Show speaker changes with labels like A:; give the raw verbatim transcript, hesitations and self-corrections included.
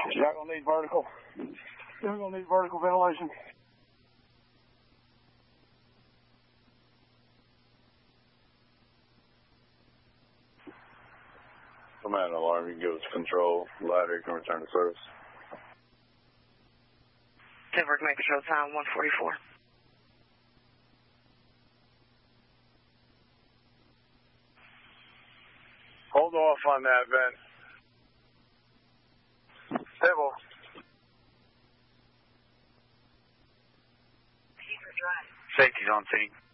A: You're not going to need vertical. You're going to need vertical ventilation.
B: Command alarm, you can give us control. Ladder, you can return to service.
C: Denver, command control time one forty-four.
B: Hold off on that vent. Stable.
C: Safety's on scene.